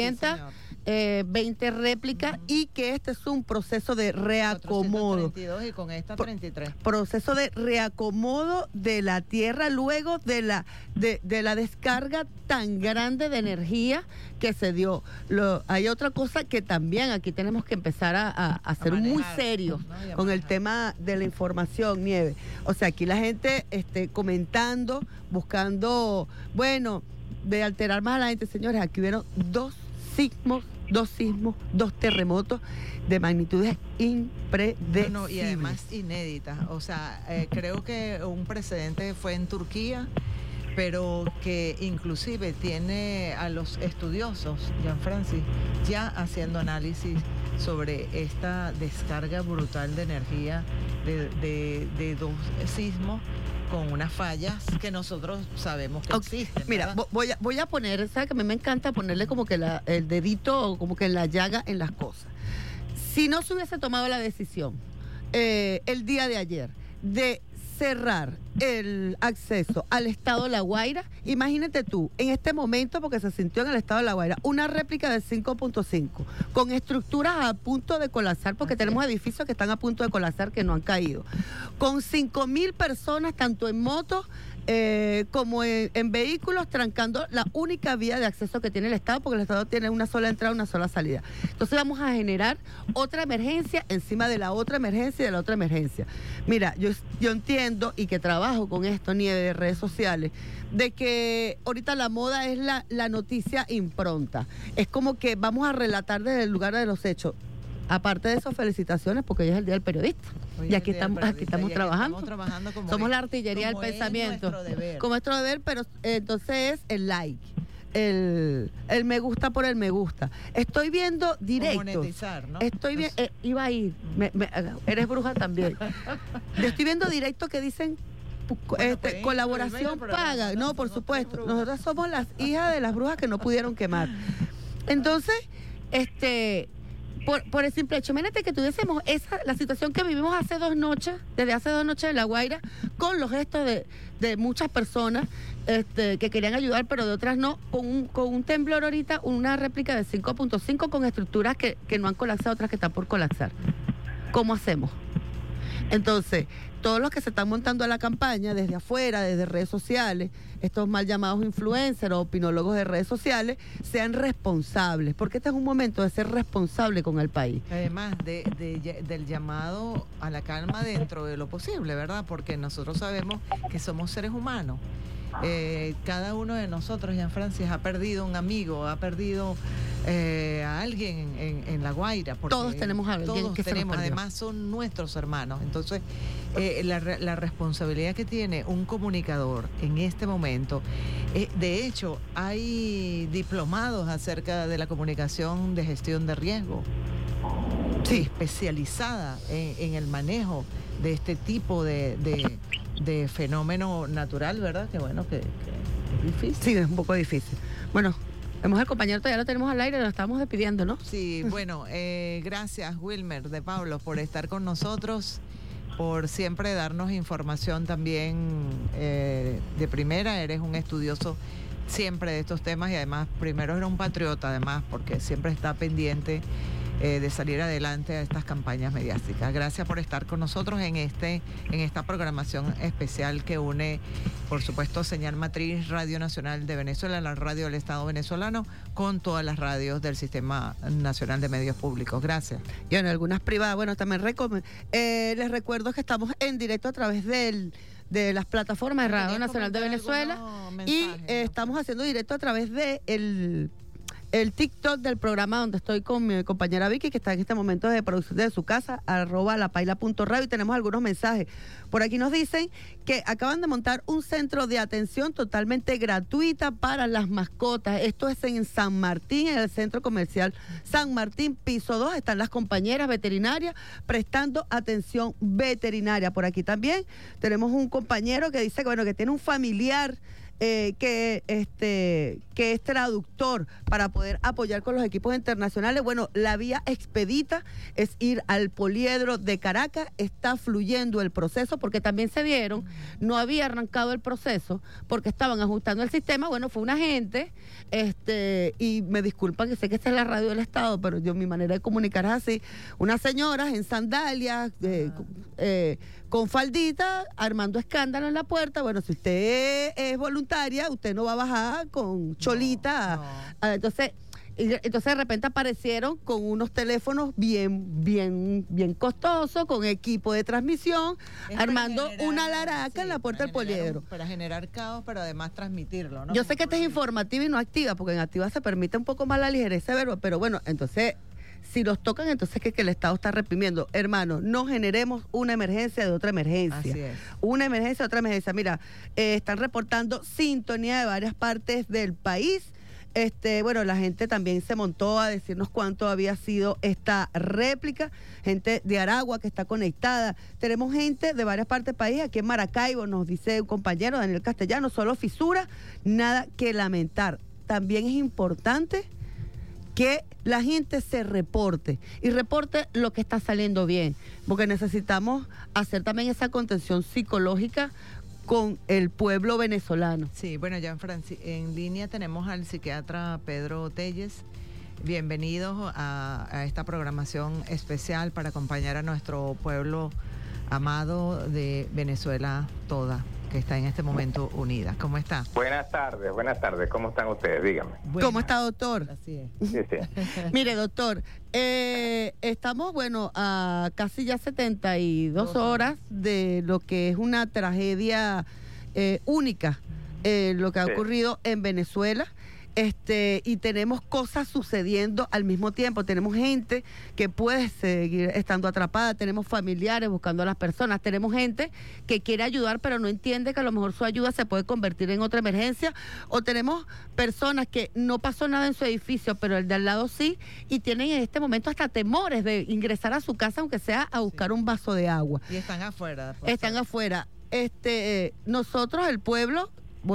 420 réplicas y que este es un proceso de reacomodo. 432 y con esta 33. Proceso de reacomodo de la tierra luego de la descarga tan grande de energía que se dio. Hay otra cosa que también aquí tenemos que empezar a ser muy serios, ¿no? Con el tema de la información, Nieve. O sea, aquí la gente comentando, buscando, bueno, de alterar más a la gente. Señores, aquí hubieron 2 sismos, 2 terremotos de magnitudes impredecibles. Y además inéditas. O sea, creo que un precedente fue en Turquía, pero que inclusive tiene a los estudiosos, Gianfrancis, ya haciendo análisis sobre esta descarga brutal de energía de 2 sismos con unas fallas que nosotros sabemos que existen. Mira, voy a poner, ¿sabes? Que a mí me encanta ponerle como que el dedito, como que en la llaga en las cosas. Si no se hubiese tomado la decisión el día de ayer de cerrar el acceso al estado de La Guaira, imagínate tú, en este momento, porque se sintió en el estado de La Guaira, una réplica de 5.5, con estructuras a punto de colapsar, porque tenemos edificios que están a punto de colapsar, que no han caído, con 5.000 personas, tanto en motos como en vehículos, trancando la única vía de acceso que tiene el Estado, porque el Estado tiene una sola entrada, una sola salida. Entonces vamos a generar otra emergencia encima de la otra emergencia y de la otra emergencia. Mira, yo entiendo y que trabajo con esto, Nieve, de redes sociales, de que ahorita la moda es la noticia impronta. Es como que vamos a relatar desde el lugar de los hechos. Aparte de eso, felicitaciones, porque hoy es el Día del Periodista. Hoy y aquí estamos trabajando. Somos la artillería del pensamiento. Como nuestro deber, pero entonces es el like. El me gusta por el me gusta. Estoy viendo directos. Monetizar, ¿no? Iba a ir. Eres bruja también. Yo estoy viendo directos que dicen colaboración paga. No, por supuesto. Nosotras somos las hijas de las brujas que no pudieron quemar. Entonces, por el simple hecho, imagínate que tuviésemos la situación que vivimos desde hace 2 noches en La Guaira, con los gestos de muchas personas que querían ayudar, pero de otras no, con un temblor ahorita, una réplica de 5.5 con estructuras que no han colapsado, otras que están por colapsar. ¿Cómo hacemos? Entonces, todos los que se están montando a la campaña desde afuera, desde redes sociales, estos mal llamados influencers o opinólogos de redes sociales, sean responsables, porque este es un momento de ser responsable con el país. Además del llamado a la calma dentro de lo posible, ¿verdad? Porque nosotros sabemos que somos seres humanos. Cada uno de nosotros, Jean-Francis, ha perdido un amigo, ha perdido a alguien en La Guaira. Todos tenemos a alguien todos que tenemos, se nos perdió. además son nuestros hermanos. Entonces, la responsabilidad que tiene un comunicador en este momento, de hecho, hay diplomados acerca de la comunicación de gestión de riesgo, sí, especializada en el manejo de este tipo de fenómeno natural, ¿verdad? Que bueno, que es difícil. Sí, es un poco difícil. Bueno, vemos al compañero, todavía lo tenemos al aire, lo estamos despidiendo, ¿no? Sí, bueno, gracias Wilmer de Pablo por estar con nosotros, por siempre darnos información también de primera. Eres un estudioso siempre de estos temas y además primero eres un patriota, además, porque siempre está pendiente de salir adelante a estas campañas mediáticas. Gracias por estar con nosotros en esta programación especial que une, por supuesto, Señal Matriz Radio Nacional de Venezuela, la radio del Estado venezolano, con todas las radios del Sistema Nacional de Medios Públicos. Gracias. Y en algunas privadas, bueno, también les recuerdo que estamos en directo a través de las plataformas de Radio Nacional de Venezuela y estamos haciendo directo a través de el TikTok del programa donde estoy con mi compañera Vicky, que está en este momento de producción de su casa, @lapaila.radio, y tenemos algunos mensajes. Por aquí nos dicen que acaban de montar un centro de atención totalmente gratuita para las mascotas. Esto es en San Martín, en el centro comercial San Martín, piso 2. Están las compañeras veterinarias prestando atención veterinaria. Por aquí también tenemos un compañero que dice que, bueno, que tiene un familiar que es traductor para poder apoyar con los equipos internacionales. Bueno, la vía expedita es ir al Poliedro de Caracas. Está fluyendo el proceso porque también se vieron, no había arrancado el proceso porque estaban ajustando el sistema. Bueno, fue un agente y me disculpan que sé que esta es la radio del Estado, pero mi manera de comunicar es así. Unas señoras en sandalias, con faldita, armando escándalo en la puerta. Bueno, si usted es voluntaria, usted no va a bajar con cholita. No. Entonces de repente aparecieron con unos teléfonos bien costosos, con equipo de transmisión, armando una laraca en la puerta del Poliedro. Para generar caos, pero además transmitirlo, ¿no? Yo sé que este es informativa y no activa, porque en activa se permite un poco más la ligereza de verbo, pero bueno, entonces si los tocan, entonces que el Estado está reprimiendo. Hermano, no generemos una emergencia de otra emergencia. Así es. Una emergencia de otra emergencia. Mira, están reportando sintonía de varias partes del país. Bueno, la gente también se montó a decirnos cuánto había sido esta réplica. Gente de Aragua que está conectada. Tenemos gente de varias partes del país. Aquí en Maracaibo nos dice un compañero, Daniel Castellano, solo fisura, nada que lamentar. También es importante que la gente se reporte y reporte lo que está saliendo bien, porque necesitamos hacer también esa contención psicológica con el pueblo venezolano. Sí, bueno, Jean-Francis, en línea tenemos al psiquiatra Pedro Telles. Bienvenidos a esta programación especial para acompañar a nuestro pueblo amado de Venezuela toda. que está en este momento unida. ¿Cómo está? Buenas tardes, ¿cómo están ustedes? Dígame. ¿Cómo está, doctor? Así es. Sí. Mire, doctor, estamos, a casi ya 72 horas de lo que es una tragedia única, lo que ha ocurrido en Venezuela. Y tenemos cosas sucediendo al mismo tiempo. Tenemos gente que puede seguir estando atrapada, tenemos familiares buscando a las personas, tenemos gente que quiere ayudar pero no entiende que a lo mejor su ayuda se puede convertir en otra emergencia, o tenemos personas que no pasó nada en su edificio pero el de al lado sí, y tienen en este momento hasta temores de ingresar a su casa aunque sea a buscar un vaso de agua. Y están afuera. Están afuera. Nosotros, el pueblo,